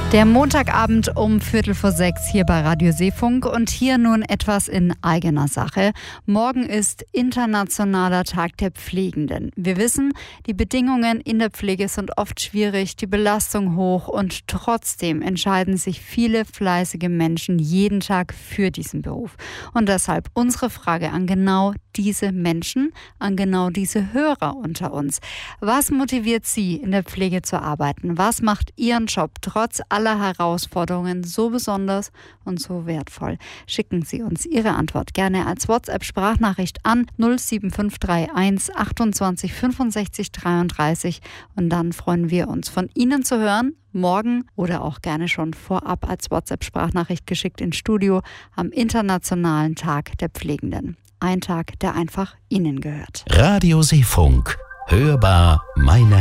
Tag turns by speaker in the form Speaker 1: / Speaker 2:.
Speaker 1: Der Montagabend um 5:45 hier bei Radio Seefunk und hier nun etwas in eigener Sache. Morgen ist Internationaler Tag der Pflegenden. Wir wissen, die Bedingungen in der Pflege sind oft schwierig, die Belastung hoch und trotzdem entscheiden sich viele fleißige Menschen jeden Tag für diesen Beruf. Und deshalb unsere Frage an genau diese Menschen, an genau diese Hörer unter uns. Was motiviert Sie, in der Pflege zu arbeiten? Was macht Ihren Job trotz aller Herausforderungen so besonders und so wertvoll? Schicken Sie uns Ihre Antwort gerne als WhatsApp-Sprachnachricht an 07531 28 65 33 und dann freuen wir uns, von Ihnen zu hören. Morgen oder auch gerne schon vorab als WhatsApp-Sprachnachricht geschickt ins Studio am Internationalen Tag der Pflegenden. Ein Tag, der einfach Ihnen gehört.
Speaker 2: Radio Seefunk. Hörbar meine